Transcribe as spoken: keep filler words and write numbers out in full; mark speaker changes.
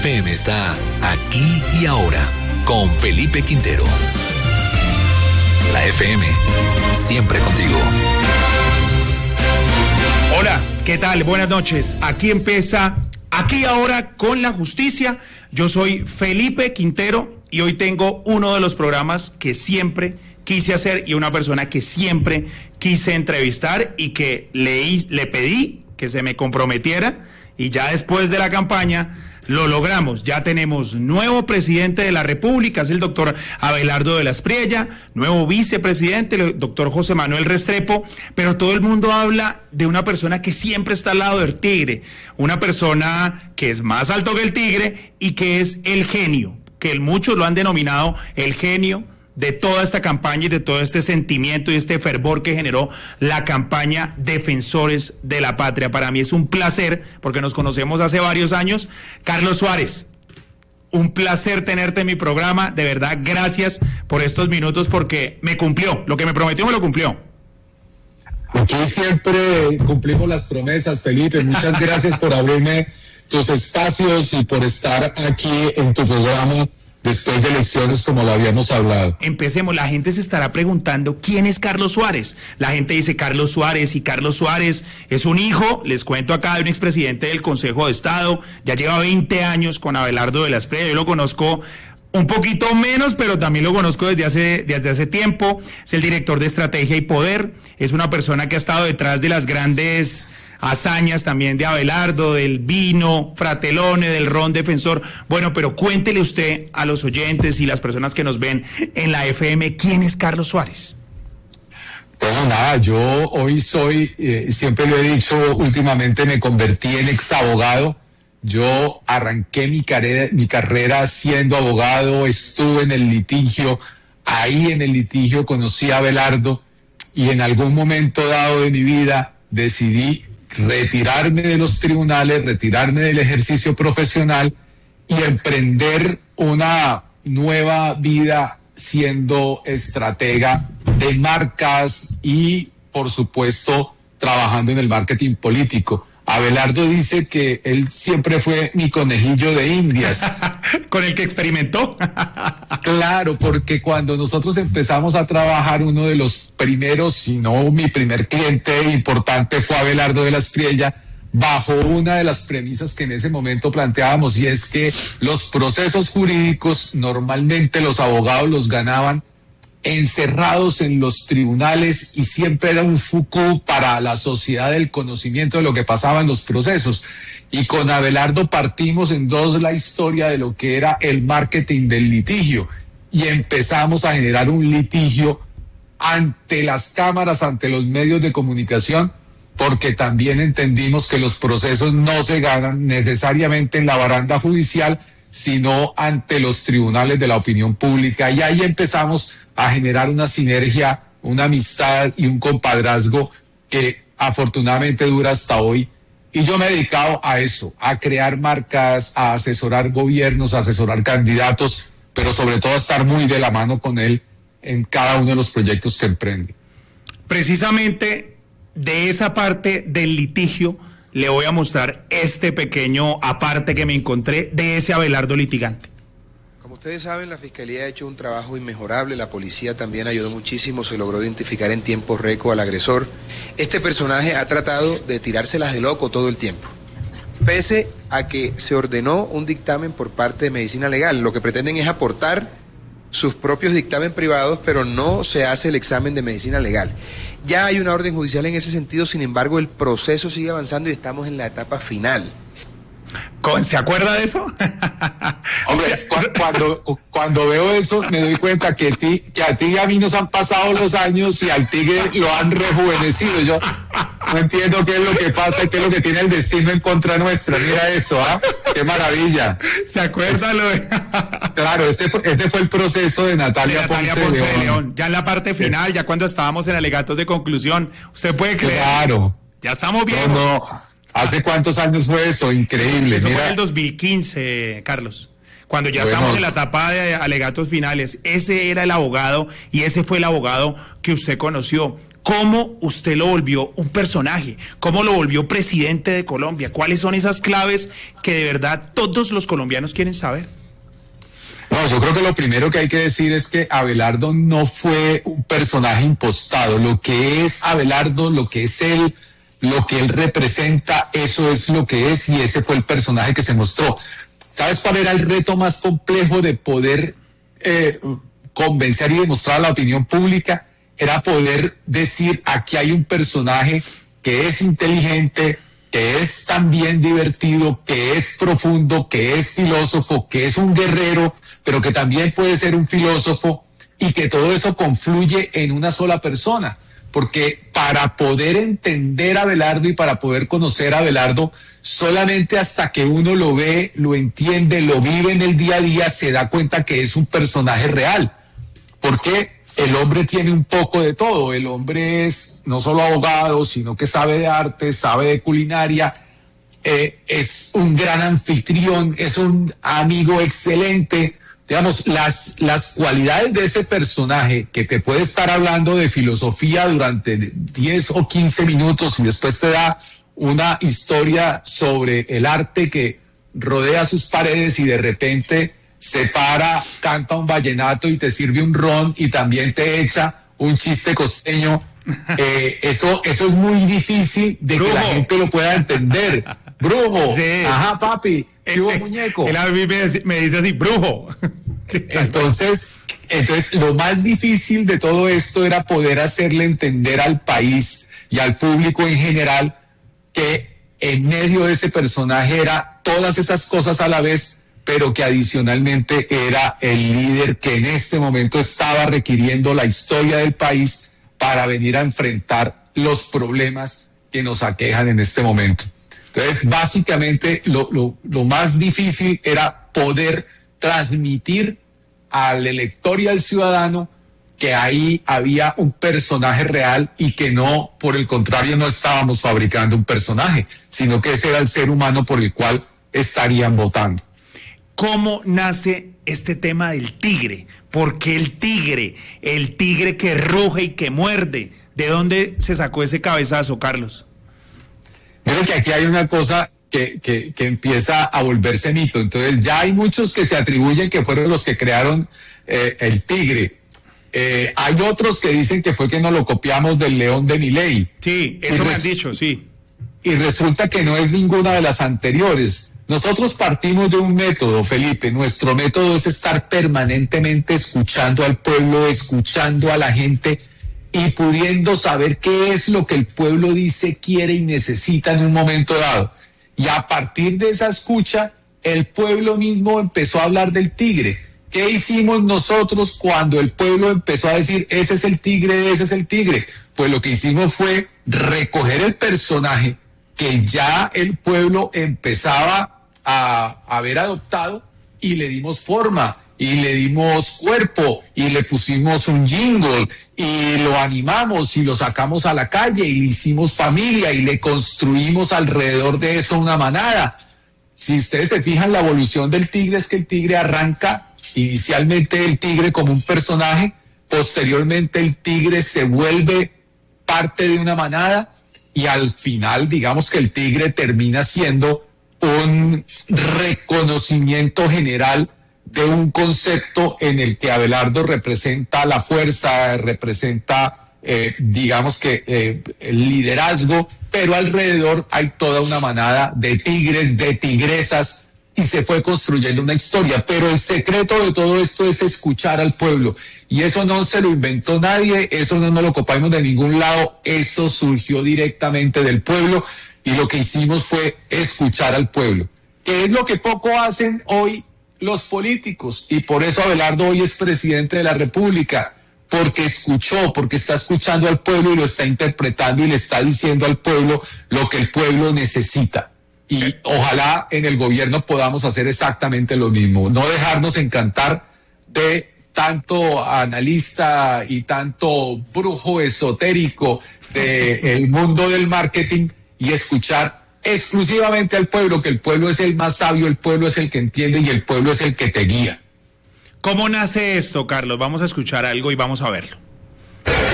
Speaker 1: F M está aquí y ahora con Felipe Quintero. La F M, siempre contigo.
Speaker 2: Hola, ¿qué tal? Buenas noches. Aquí empieza Aquí y Ahora con la Justicia. Yo soy Felipe Quintero y hoy tengo uno de los programas que siempre quise hacer y una persona que siempre quise entrevistar y que le, le pedí que se me comprometiera, y ya después de la campaña lo logramos. Ya tenemos nuevo presidente de la República, es el doctor Abelardo de la Espriella, nuevo vicepresidente, el doctor José Manuel Restrepo, pero todo el mundo habla de una persona que siempre está al lado del tigre, una persona que es más alto que el tigre y que es el genio, que muchos lo han denominado el genio de toda esta campaña y de todo este sentimiento y este fervor que generó la campaña Defensores de la Patria. Para mí es un placer, porque nos conocemos hace varios años. Carlos Suárez, un placer tenerte en mi programa, de verdad, gracias por estos minutos, porque me cumplió, lo que me prometió me lo cumplió.
Speaker 3: Aquí siempre cumplimos las promesas, Felipe, muchas gracias por abrirme tus espacios y por estar aquí en tu programa después de elecciones, como lo habíamos hablado.
Speaker 2: Empecemos, la gente se estará preguntando quién es Carlos Suárez. La gente dice Carlos Suárez, y Carlos Suárez es un hijo, les cuento acá, de un expresidente del Consejo de Estado, ya lleva veinte años con Abelardo de la Espriella. Yo lo conozco un poquito menos, pero también lo conozco desde hace, desde hace tiempo. Es el director de Estrategia y Poder, es una persona que ha estado detrás de las grandes hazañas también de Abelardo, del vino, Fratelone, del ron Defensor. Bueno, pero cuéntele usted a los oyentes y las personas que nos ven en la F M, ¿quién es Carlos Suárez?
Speaker 3: Bueno, nada, yo hoy soy, eh, siempre lo he dicho, últimamente me convertí en exabogado. Yo arranqué mi carrera, mi carrera siendo abogado, estuve en el litigio, ahí en el litigio conocí a Abelardo, y en algún momento dado de mi vida decidí retirarme de los tribunales, retirarme del ejercicio profesional y emprender una nueva vida siendo estratega de marcas y, por supuesto, trabajando en el marketing político. Abelardo dice que él siempre fue mi conejillo de indias.
Speaker 2: ¿Con el que experimentó?
Speaker 3: Claro, porque cuando nosotros empezamos a trabajar, uno de los primeros, si no mi primer cliente importante, fue Abelardo de la Espriella, bajo una de las premisas que en ese momento planteábamos, y es que los procesos jurídicos normalmente los abogados los ganaban encerrados en los tribunales, y siempre era un Foucault para la sociedad del conocimiento de lo que pasaba en los procesos. Y con Abelardo partimos en dos la historia de lo que era el marketing del litigio, y empezamos a generar un litigio ante las cámaras, ante los medios de comunicación, porque también entendimos que los procesos no se ganan necesariamente en la baranda judicial, sino ante los tribunales de la opinión pública. Y ahí empezamos a generar una sinergia, una amistad y un compadrazgo que afortunadamente dura hasta hoy. Y yo me he dedicado a eso, a crear marcas, a asesorar gobiernos, a asesorar candidatos, pero sobre todo a estar muy de la mano con él en cada uno de los proyectos que emprende.
Speaker 2: Precisamente de esa parte del litigio le voy a mostrar este pequeño aparte que me encontré de ese Abelardo litigante.
Speaker 4: Como ustedes saben, la Fiscalía ha hecho un trabajo inmejorable, la policía también ayudó muchísimo, se logró identificar en tiempo récord al agresor. Este personaje ha tratado de tirárselas de loco todo el tiempo, pese a que se ordenó un dictamen por parte de Medicina Legal. Lo que pretenden es aportar sus propios dictámenes privados, pero no se hace el examen de Medicina Legal. Ya hay una orden judicial en ese sentido, sin embargo el proceso sigue avanzando y estamos en la etapa final.
Speaker 2: ¿Se acuerda de eso?
Speaker 3: Hombre, cuando, cuando veo eso me doy cuenta que, ti, que a ti y a mí nos han pasado los años y al tigre lo han rejuvenecido. Yo no entiendo qué es lo que pasa y qué es lo que tiene el destino en contra nuestra. Mira eso, ¿ah? ¿eh? ¡Qué maravilla!
Speaker 2: ¿Se acuerda lo de...?
Speaker 3: Claro, este fue, este fue el proceso de Natalia, de Natalia Ponce, Ponce de, León. de León.
Speaker 2: Ya en la parte final, ya cuando estábamos en alegatos de conclusión, usted puede creer.
Speaker 3: Claro.
Speaker 2: Ya estamos bien.
Speaker 3: No, no. ¿Hace cuántos años fue eso? Increíble.
Speaker 2: Eso
Speaker 3: Mira.
Speaker 2: fue en el dos mil quince, Carlos. Cuando ya
Speaker 3: bueno,
Speaker 2: estamos en la etapa de alegatos finales. Ese era el abogado y ese fue el abogado que usted conoció. ¿Cómo usted lo volvió un personaje? ¿Cómo lo volvió presidente de Colombia? ¿Cuáles son esas claves que de verdad todos los colombianos quieren saber?
Speaker 3: No, yo creo que lo primero que hay que decir es que Abelardo no fue un personaje impostado. Lo que es Abelardo, lo que es él, lo que él representa, eso es lo que es, y ese fue el personaje que se mostró. ¿Sabes cuál era el reto más complejo de poder eh, convencer y demostrar a la opinión pública? Era poder decir, aquí hay un personaje que es inteligente, que es también divertido, que es profundo, que es filósofo, que es un guerrero, pero que también puede ser un filósofo, y que todo eso confluye en una sola persona. Porque para poder entender a Abelardo y para poder conocer a Abelardo, solamente hasta que uno lo ve, lo entiende, lo vive en el día a día, se da cuenta que es un personaje real. Porque el hombre tiene un poco de todo. El hombre es no solo abogado, sino que sabe de arte, sabe de culinaria, eh, es un gran anfitrión, es un amigo excelente. Digamos, las, las cualidades de ese personaje, que te puede estar hablando de filosofía durante diez o quince minutos y después te da una historia sobre el arte que rodea sus paredes, y de repente se para, canta un vallenato y te sirve un ron y también te echa un chiste costeño. Eh, eso, eso es muy difícil de Brujo. Que la gente lo pueda entender. Brujo. Sí. Ajá, papi.
Speaker 2: El,
Speaker 3: el muñeco.
Speaker 2: Él a mí me, me dice así, brujo.
Speaker 3: Entonces, entonces, lo más difícil de todo esto era poder hacerle entender al país y al público en general que en medio de ese personaje era todas esas cosas a la vez, pero que adicionalmente era el líder que en este momento estaba requiriendo la historia del país para venir a enfrentar los problemas que nos aquejan en este momento. Entonces, básicamente, lo, lo, lo más difícil era poder transmitir al elector y al ciudadano que ahí había un personaje real, y que no, por el contrario, no estábamos fabricando un personaje, sino que ese era el ser humano por el cual estarían votando.
Speaker 2: ¿Cómo nace este tema del tigre? ¿Por qué el tigre? El tigre que ruge y que muerde. ¿De dónde se sacó ese cabezazo, Carlos?
Speaker 3: Miren que aquí hay una cosa que, que, que empieza a volverse mito. Entonces ya hay muchos que se atribuyen que fueron los que crearon eh, el tigre. Eh, hay otros que dicen que fue que nos lo copiamos del león de Milei.
Speaker 2: Sí, eso me han dicho, sí.
Speaker 3: Y resulta que no es ninguna de las anteriores. Nosotros partimos de un método, Felipe. Nuestro método es estar permanentemente escuchando al pueblo, escuchando a la gente y pudiendo saber qué es lo que el pueblo dice, quiere y necesita en un momento dado. Y a partir de esa escucha, el pueblo mismo empezó a hablar del tigre. ¿Qué hicimos nosotros cuando el pueblo empezó a decir, ese es el tigre, ese es el tigre? Pues lo que hicimos fue recoger el personaje que ya el pueblo empezaba a haber adoptado, y le dimos forma, y le dimos cuerpo, y le pusimos un jingle, y lo animamos, y lo sacamos a la calle, y le hicimos familia, y le construimos alrededor de eso una manada. Si ustedes se fijan, la evolución del tigre es que el tigre arranca inicialmente el tigre como un personaje, posteriormente el tigre se vuelve parte de una manada, y al final digamos que el tigre termina siendo un reconocimiento general de un concepto en el que Abelardo representa la fuerza, representa eh, digamos que eh, el liderazgo, pero alrededor hay toda una manada de tigres, de tigresas, y se fue construyendo una historia. Pero el secreto de todo esto es escuchar al pueblo, y eso no se lo inventó nadie, eso no nos lo copiamos de ningún lado, eso surgió directamente del pueblo, y lo que hicimos fue escuchar al pueblo, que es lo que poco hacen hoy los políticos, y por eso Abelardo hoy es presidente de la República, porque escuchó, porque está escuchando al pueblo y lo está interpretando y le está diciendo al pueblo lo que el pueblo necesita. Y ojalá en el gobierno podamos hacer exactamente lo mismo, no dejarnos encantar de tanto analista y tanto brujo esotérico del mundo del marketing, y escuchar exclusivamente al pueblo, que el pueblo es el más sabio, el pueblo es el que entiende y el pueblo es el que te guía.
Speaker 2: ¿Cómo nace esto, Carlos? Vamos a escuchar algo y vamos a verlo.